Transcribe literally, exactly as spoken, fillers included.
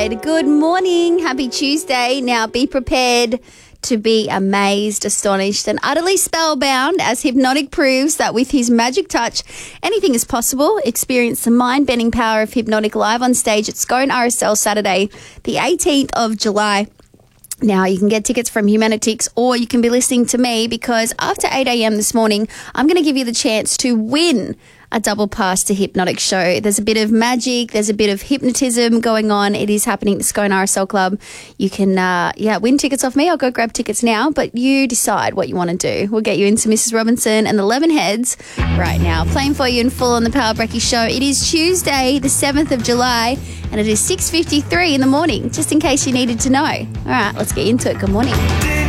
side. Good morning. Happy Tuesday. Now be prepared to be amazed, astonished and utterly spellbound as Hypnotic proves that with his magic touch, anything is possible. Experience the mind-bending power of Hypnotic live on stage at Scone R S L Saturday, the eighteenth of July. Now, you can get tickets from Humanitix or you can be listening to me because after eight a.m. this morning, I'm going to give you the chance to win a double pass to Hypnotic show. There's a bit of magic. There's a bit of hypnotism going on. It is happening at the Scone R S L Club. You can, uh, yeah, win tickets off me. I'll go grab tickets now, but you decide what you want to do. We'll get you into Missus Robinson and the Lemonheads right now. Playing for you in full on the Power Brekkie show. It is Tuesday, the seventh of July, and it is six fifty-three in the morning, just in case you needed to know. All right, let's get into it. Good morning.